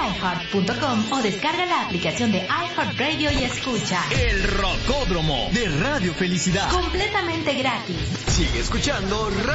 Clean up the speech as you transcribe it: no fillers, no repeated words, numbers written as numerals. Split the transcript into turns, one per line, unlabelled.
iHeart.com o descarga la aplicación de iHeartRadio y escucha
El Rocódromo de Radio Felicidad.
completamente gratis.
Sigue escuchando